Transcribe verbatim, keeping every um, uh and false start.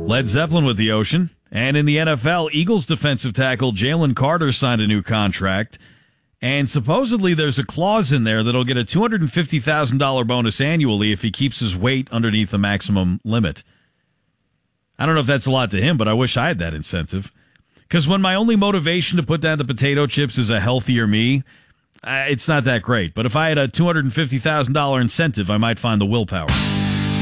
Led Zeppelin with The Ocean. And in the N F L, Eagles defensive tackle Jalen Carter signed a new contract. And supposedly there's a clause in there that'll get a two hundred fifty thousand dollars bonus annually if he keeps his weight underneath the maximum limit. I don't know if that's a lot to him, but I wish I had that incentive. Because when my only motivation to put down the potato chips is a healthier me, uh, it's not that great. But if I had a two hundred fifty thousand dollars incentive, I might find the willpower.